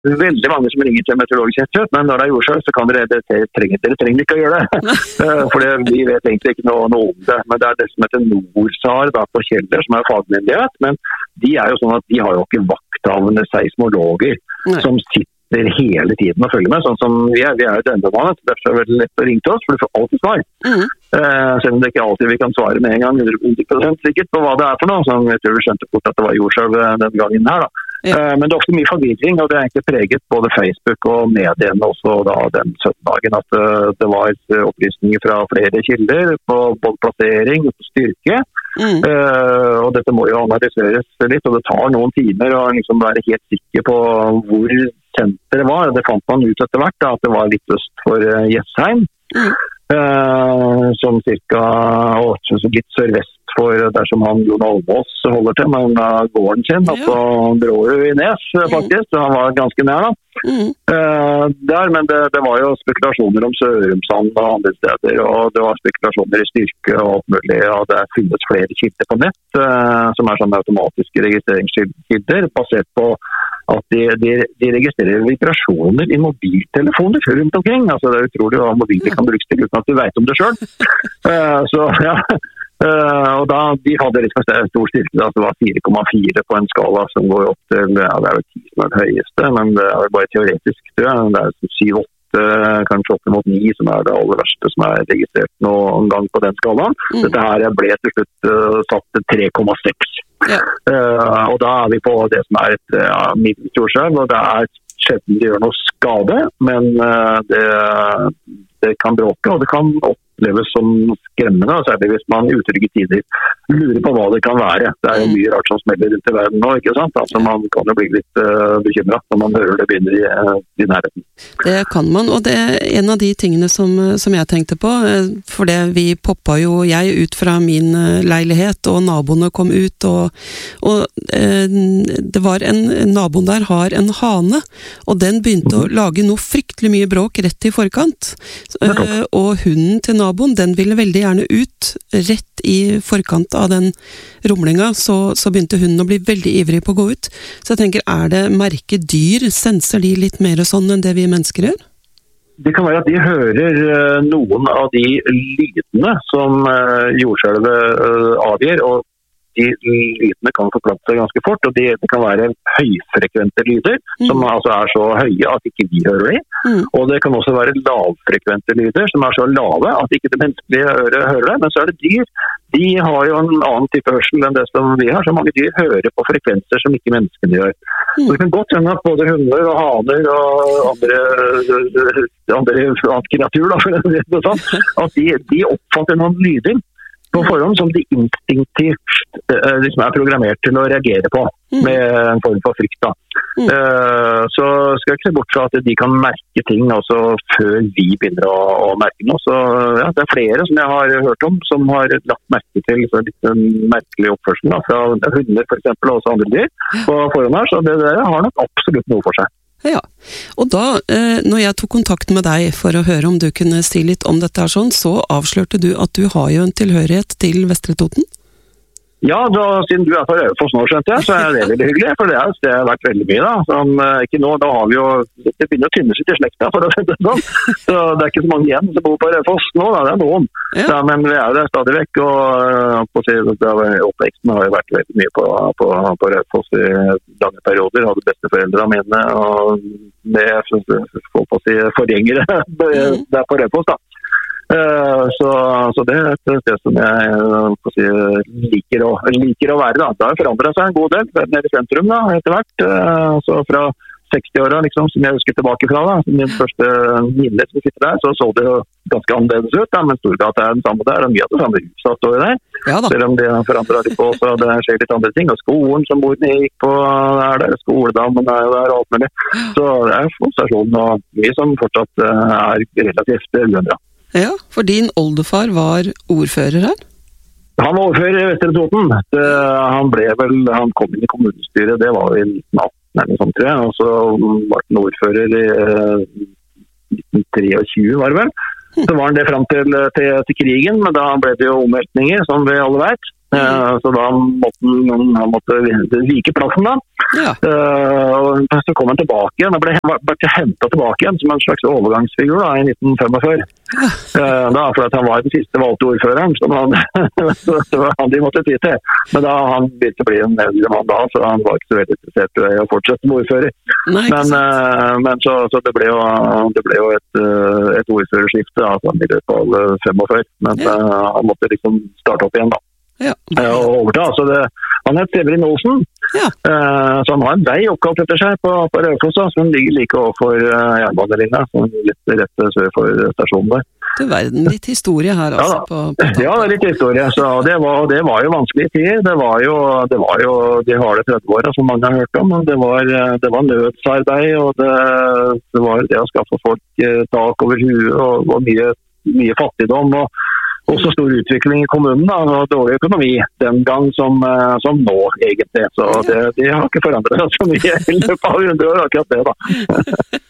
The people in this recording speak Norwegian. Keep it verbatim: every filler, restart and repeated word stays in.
veldig mange som ringer til Meteorologisk institutt, men når det er jordskjelv, så kan dere, dere, trenger, dere trenger ikke å gjøre det. For vi vet egentlig ikke noe, noe om det. Men det er det som heter NORSAR da, på Kjeller, som er fagmyndighet. Men de er jo sånn at de har jo ikke vakthavende seismologer Nei. Som sitter hele tiden og følger med, sånn som vi er. Vi er jo døgnbemannet, derfor er det veldig lett å ringe til oss, for du får alltid svar. Mm. Uh, selv om det ikke alltid vi kan svare med en gang, hundre prosent sikkert på hva det er for noe. Så jeg tror vi skjønte fort at det var jordskjelv den gangen her da. Ja. Uh, men det er ofte mye forvirring, og det er egentlig preget både Facebook og mediene også da den søndagen, at uh, det var opplysninger fra flere kilder på både plassering og styrke. Mm. Uh, og dette må jo analyseres litt, og det tar noen timer å liksom være helt sikker på hvor senteret var. Det fant man ut etter hvert da, at det var litt øst for uh, Jessheim. Mm. Uh, som cirka å, litt sørvest for dersom han Jon Almås holder til med uh, gården sin ja. På Brårud i Nes faktisk, mm. han var ganske nær da mm. uh, der, men det, det var jo spekulasjoner om Sørumsand og andre steder, og det var spekulasjoner i styrke og alt mulig, og det finnes flere kilder på nett uh, som er sånne automatiske registreringskilder basert på at de, de, de registrerer vibrasjoner i mobiltelefoner rundt omkring. Altså det er utrolig hva mobiler kan brukes til uten at du vet om det selv. Uh, så ja, uh, og da de hadde litt for stor styrke, da, det var fire komma fire på en skala som går opp til, ja, det er jo ti som er det høyeste, men det er bare teoretisk, tror jeg. Det er syv åtte, kanskje opp mot ni som er det aller verste som er registrert noen gang på den skalaen. Mm. Dette her ble til slutt uh, satt til tre komma seks. Ja. Uh, og da er vi på det som er et uh, middels jordskjelv, og det er sjelden det gjør noe skade, men uh, det, det kan bråke, og det kan oppleves som skremmende, særlig hvis man i utrygge tider lurer på hva det kan være. Det er jo mye rart som smeller rundt i verden nå, ikke sant? Altså man kan jo bli litt uh, bekymret når man hører det begynner i, uh, i nærheten. Det kan man, og det er en av de tingene som, som jeg tenkte på, for det vi poppa jo jeg ut fra min leilighet, og naboene kom ut, og, og uh, det var en, naboen der har en hane, og den begynte mm. å lage noe fryktelig mye bråk rett i forkant, uh, og hunden til naboen, den ville veldig gjerne ut rett i forkant av den rumlinga, så, så begynte hunden å bli veldig ivrig på å gå ut. Så jeg tenker, er det merket dyr? Senser de litt mer sånn enn det vi mennesker gjør? Det kan være at de hører uh, noen av de lydene som uh, jordskjelvet uh, avgir, og de lydene kan forplante seg ganske fort, og de, det kan være høyfrekvente lyder, mm. som altså er så høye at ikke vi hører dem. Mm. Og det kan også være lavfrekvente lyder, som er så lave at ikke det menneskelige øret hører det. Men så er det dyr. De har jo en annen type hørsel enn det som vi har, så mange dyr hører på frekvenser som ikke menneskene gjør. Mm. Så det kan godt hende at både hunder og haner og andre, andre, andre kreatur, da, for å si det sånn, at de, de oppfatter noen lyder på forhånd som de instinktivt uh, liksom er programmert til å reagere på mm. med en form for frykt. Da. Mm. Uh, så skal jeg ikke se bort fra at de kan merke ting også før vi begynner å, å merke noe. Så ja, det er flere som jeg har hørt om som har lagt merke til så litt merkelig oppførsel da, fra hunder for eksempel, og også andre dyr på forhånd her. Så det der har nok absolutt noe for seg. Ja, og da, når jeg tok kontakt med deg for å høre om du kunne si litt om dette her sånn, så avslørte du at du har jo en tilhørighet til Vestre Toten? Ja, da, siden du er på Raufoss nå, skjønte jeg, så er det veldig hyggelig, for det har det har vært veldig mye da. Sånn, ikke nå, da har vi jo, det begynner å tynne seg til slekta, for å si det sånn. Så det er ikke så mange igjen som bor på Raufoss nå, da, det er noen. Ja. Ja, men vi er jo der stadig vekk, og på å si, oppveksten har jo vært veldig mye på, på, på Raufoss i lange perioder. Jeg hadde besteforeldrene mine, og med folk på å si, forgjengere mm. der på Raufoss da. Uh, så, så det er et sted som jeg uh, si, liker, å, liker å være. Da. Det har forandret seg en god del nede i sentrum da, etter hvert. Uh, så fra seksti-åra, liksom, som jeg husker tilbake fra, da, min første minne som sitter der, så så det jo ganske annerledes ut. Da, men Storgata er den samme der, og mye av det samme huset står der. Ja, selv om det har forandret litt på, så det skjer litt andre ting. Og skolen som bordene gikk på, er der, skoledammen er jo der, og alt mulig. Så det er stasjonen og mye som fortsatt uh, er relativt uendret. Ja, for din oldefar var ordfører her? Han var ordfører i Vestre Toten. Det, han ble vel, han kom inn i kommunestyret, det var i nitten atten eller sånt, tror jeg. Og så var han ordfører i eh, nitten tjuetre, var det vel. Så var han det frem til, til, til krigen, men da ble det jo omveltninger, som vi alle vet. Uh, så da måtte han, han måtte vike plassen da. Ja. Uh, og så kom han tilbake igjen. Han ble, ble hentet tilbake igjen som en slags overgangsfigur da, i nitten femogfyrre. Ja. Uh, da, for at han var den siste valgte ordføreren, som han, det var han de måtte ty til. Men da han begynte å bli en eldre mann da, så han var ikke så veldig interessert i å fortsette med ordfører. Nei, men uh, men så, så det ble jo, det ble jo et, et ordførerskifte altså, i løpet av femogfyrre. Men ja. uh, han måtte liksom starte opp igjen da. Ja. Og overta, så det, han het Severin Olsen, ja. uh, så han har en vei oppkalt etter seg på, på Raufoss, som ligger like overfor uh, jernbanelinja, litt rett sør for stasjonen der. Det er verden, litt historie her altså. Ja, på, på ja, det er litt historie, så det var, det var jo vanskelige tider, det var jo, det var jo de harde tretti åra som mange har hørt om, det var, det var nødsarbeid, og det, det var det å skaffe folk uh, tak over huet, og, og mye, mye fattigdom, og også stor utvikling i kommunen da, og dårlig økonomi den gang som, som nå egentlig. Så det, det har ikke forandret seg så mye i løpet av hundre år akkurat det da.